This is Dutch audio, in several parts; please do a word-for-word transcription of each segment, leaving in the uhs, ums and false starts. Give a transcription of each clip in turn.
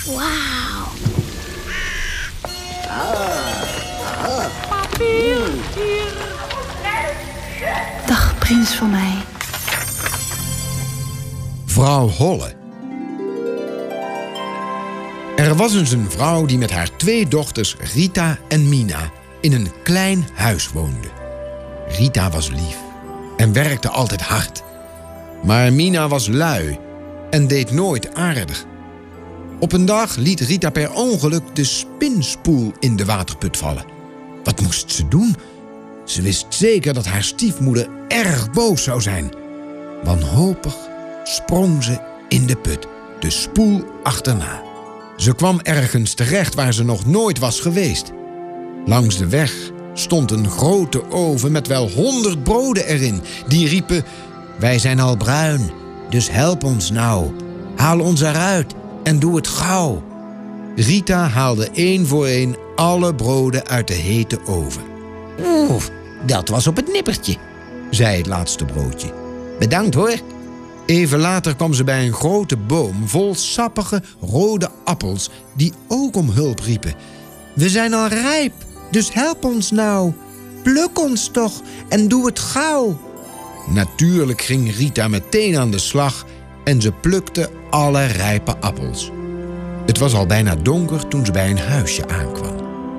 Wauw. Papier, hier. Dag, prins van mij. Vrouw Holle. Er was eens een vrouw die met haar twee dochters Rita en Mina in een klein huis woonde. Rita was lief en werkte altijd hard. Maar Mina was lui en deed nooit aardig. Op een dag liet Rita per ongeluk de spinspoel in de waterput vallen. Wat moest ze doen? Ze wist zeker dat haar stiefmoeder erg boos zou zijn. Wanhopig sprong ze in de put, de spoel achterna. Ze kwam ergens terecht waar ze nog nooit was geweest. Langs de weg stond een grote oven met wel honderd broden erin. Die riepen: wij zijn al bruin, dus help ons nou. Haal ons eruit en doe het gauw. Rita haalde één voor één alle broden uit de hete oven. Oeh, dat was op het nippertje, zei het laatste broodje. Bedankt hoor. Even later kwam ze bij een grote boom vol sappige rode appels die ook om hulp riepen. We zijn al rijp, dus help ons nou. Pluk ons toch en doe het gauw. Natuurlijk ging Rita meteen aan de slag en ze plukte alle rijpe appels. Het was al bijna donker toen ze bij een huisje aankwam.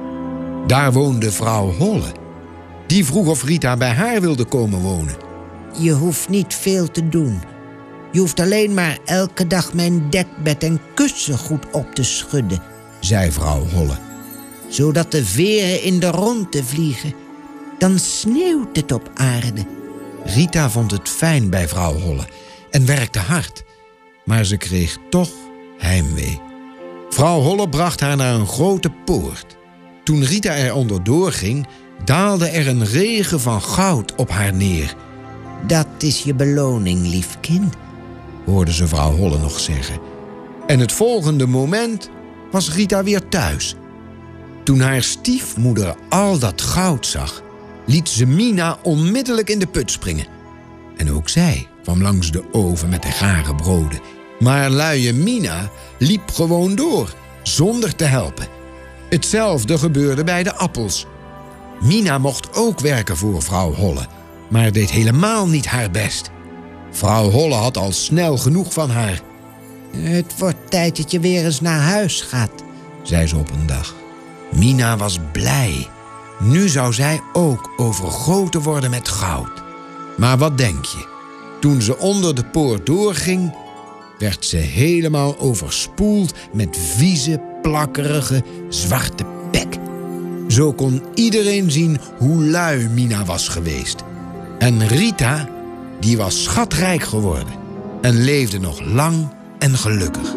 Daar woonde vrouw Holle. Die vroeg of Rita bij haar wilde komen wonen. Je hoeft niet veel te doen. Je hoeft alleen maar elke dag mijn dekbed en kussen goed op te schudden, zei vrouw Holle. Zodat de veren in de rondte vliegen. Dan sneeuwt het op aarde. Rita vond het fijn bij vrouw Holle en werkte hard. Maar ze kreeg toch heimwee. Vrouw Holle bracht haar naar een grote poort. Toen Rita er onderdoor ging, daalde er een regen van goud op haar neer. Dat is je beloning, lief kind, hoorde ze vrouw Holle nog zeggen. En het volgende moment was Rita weer thuis. Toen haar stiefmoeder al dat goud zag, liet ze Mina onmiddellijk in de put springen. En ook zij kwam langs de oven met de gare broden. Maar luie Mina liep gewoon door, zonder te helpen. Hetzelfde gebeurde bij de appels. Mina mocht ook werken voor vrouw Holle, maar deed helemaal niet haar best. Vrouw Holle had al snel genoeg van haar. Het wordt tijd dat je weer eens naar huis gaat, zei ze op een dag. Mina was blij. Nu zou zij ook overgoten worden met goud. Maar wat denk je? Toen ze onder de poort doorging, werd ze helemaal overspoeld met vieze, plakkerige, zwarte pek. Zo kon iedereen zien hoe lui Mina was geweest. En Rita, die was schatrijk geworden en leefde nog lang en gelukkig.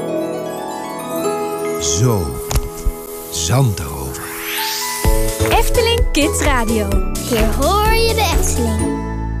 Zo, Zandrover. Efteling Kids Radio. Hier hoor je de Efteling.